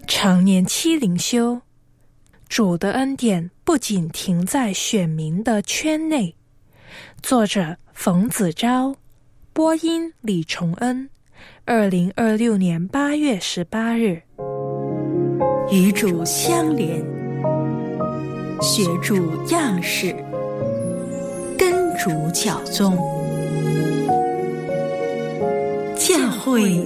常年期灵修，主的恩典不仅停在选民的圈内。作者冯子昭，播音李崇恩，2026年8月18日。 与主相连，学主样式，跟主脚踪，教会